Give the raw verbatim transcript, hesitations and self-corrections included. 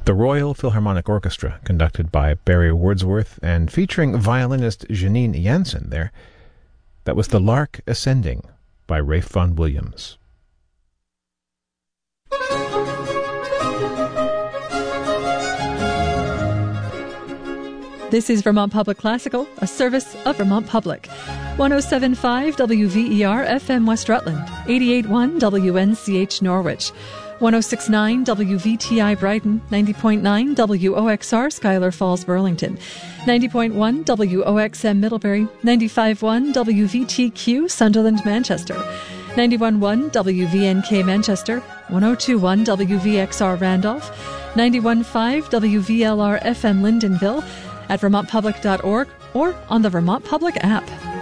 the Royal Philharmonic Orchestra, conducted by Barry Wordsworth and featuring violinist Janine Jansen there. That was The Lark Ascending by Ralph Vaughan Williams. This is Vermont Public Classical, a service of Vermont Public. one oh seven point five W V E R F M West Rutland, eighty-eight point one W N C H Norwich, one oh six point nine W V T I Brighton, ninety point nine W O X R Schuyler Falls Burlington, ninety point one W O X M Middlebury, ninety-five point one W V T Q Sunderland Manchester, ninety-one point one W V N K Manchester, one oh two point one W V X R Randolph, ninety-one point five W V L R F M Lyndonville, at vermont public dot org or on the Vermont Public app.